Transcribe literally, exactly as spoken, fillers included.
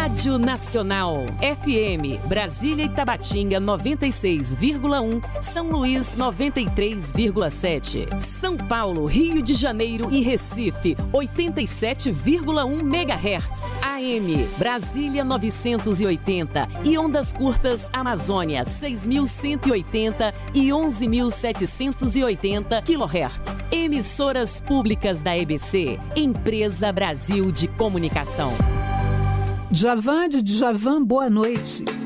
Rádio Nacional. F M, Brasília e Tabatinga noventa e seis vírgula um, São Luís noventa e três vírgula sete. São Paulo, Rio de Janeiro e Recife oitenta e sete vírgula um megahertz. A M, Brasília novecentos e oitenta e ondas curtas Amazônia seis mil cento e oitenta e onze mil setecentos e oitenta quilohertz. Emissoras públicas da E B C, Empresa Brasil de Comunicação. Djavan de Djavan, boa noite.